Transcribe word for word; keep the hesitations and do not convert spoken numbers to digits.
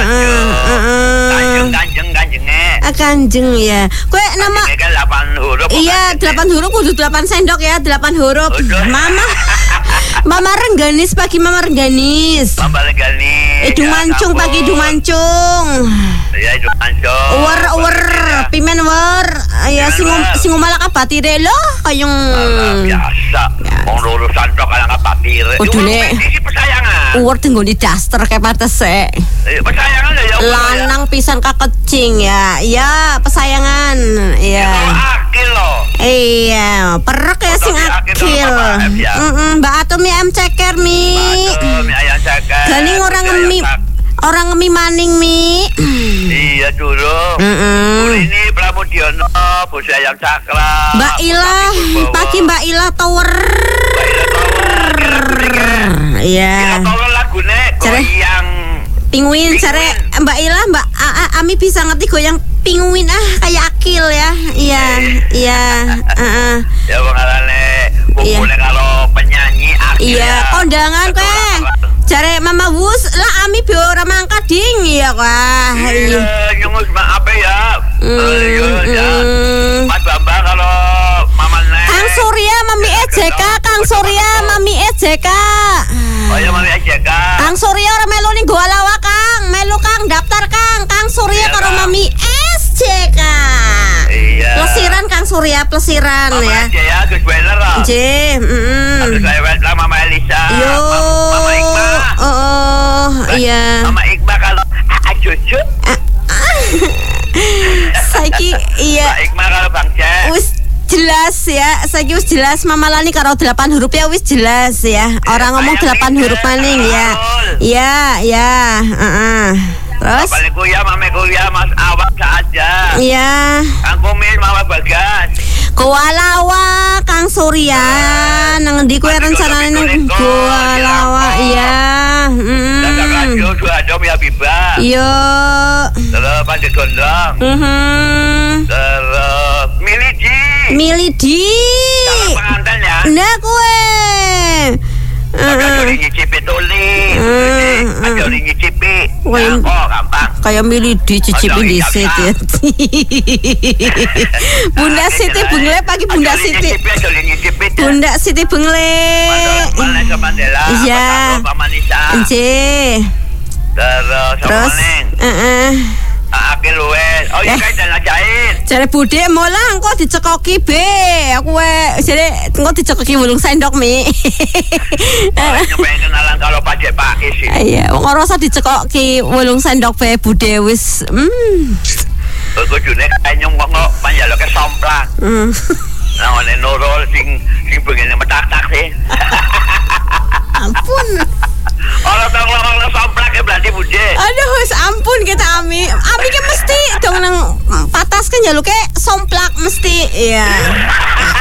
Kanjeng kanjeng kanjenge. Kanjeng ya. Kowe nama delapan huruf. Iya, delapan huruf kudu delapan sendok ya, delapan huruf. Mama. Mama Rengganis pagi Mama Rengganis. Mama Rengganis. Idung mancung pagi idung mancung. Ya idung mancung. Wer wer pimen wer. Ya sing sing malak batire lho kayong biasa. Wong lulusan tok kalang batire. Kudune pesayangan. Wer tenggone daster kae patese. Pesayangan ya. Lanang pisan kakecing ya. Ya, pesayangan. Iya. Akil loh. Iya, perek ya sing akil. Heeh, Mbak Atumi ayam ceker mi. Atumi ayam ceker. Gani orang ngemi orang ngemi maning mi. Iya dulu. Heeh. Ini Pramudiono, bos ayam cakra. Mbak Ilah, pagi Mbak Ilah Tower. Mbak Ilah Tower. Iya. Tower lagune goyang Pinguin, cari Mbak Ilah, Mbak A -A Ami bisa ngerti goyang pinguin ah kayak akil ya. Iya, iya, heeh. Ya pengarane kumpulnya kalau penyanyi akil. Iya, kondangan kowe. Cari Mama Wus lah Ami be ora mangkat ding ya wah. Iya, nyungus apa ya? Iya, ya. Mas Bambang kalau Mama Nek. Kang Surya, Mami Ejeka, Kang Surya, Mami Ejeka. Oh ya Mami Ejeka. Kang Surya ora melu ning Goa Lawa, Kang. Melu Kang daftar Kang. Kang Surya karo Mami Ejeka. Iya. Plesiran Kang Surya, plesiran Mama ya. Ejeka ya, Gus Weller lah. Nggih, heeh. Gus Weller lah Mama Elisa. Yo. Mama Iqbal. Oh, oh iya. Mama Iqbal kalau Ajojo. Saiki iya. Mama Iqbal kalau Bang Cek. Wis jelas ya, saiki wis jelas Mama Lani karo delapan huruf ya wis jelas ya. Orang ngomong delapan huruf maning ya. Iya, ya, heeh. Terus? Bapakku ya, mamiku ya, Mas Awak saja. Iya. Kang Kumin, Mama Bagas. Goa Lawa, Kang Surya. Nang ndi kowe rencanane nang Goa Lawa? Iya. Heeh. Dadak radio dua dom ya Biba. Iya. Terus Pak Gondong. Mhm. Terus Milidi. Milidi. Kalau pengantin ya. Nah kowe. Ada joli nyicipi tuli. Ada joli nyicipi. Oh gampang. Kayak Milidi cicipi dhisik ya. Bunda Siti Bengle pagi Bunda Siti. Bunda Siti Bengle. Iya. Nggih. Terus Terus heeh. Akil luwes. Oh iya kae dalan jahit. Jare Bude mola engko dicekoki be. Aku wae jare engko dicekoki wulung sendok mi. Pengen kenalan kalau Pak Pak sih. Iya, wong ora usah dicekoki wulung sendok be Bude wis. Hmm. Kudune kae nyung kok panjaloke somplak. Hmm. Nah, ono Nurul sing sing pengen metak-tak sih. Ampun. Ora tau ngomong somplak ya berarti Bude. Aduh, wis ampun kita Ami. Ami ki mesti dong nang patas kan jaluke somplak mesti. Iya.